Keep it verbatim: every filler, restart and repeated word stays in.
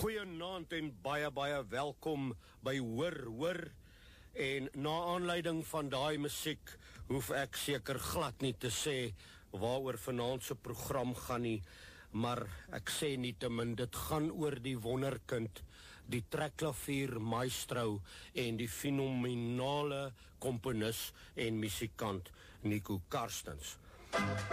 Goeienaand en baie baie welkom by Hoor Hoor. En na aanleiding van daai musiek hoef ek seker glad nie te sê waaroor vanaand se program gaan nie, maar ek sê nietemin dit gaan oor die wonderkind, die trekklavier maestro en die fenomenale komponis en musikant Nico Karstens.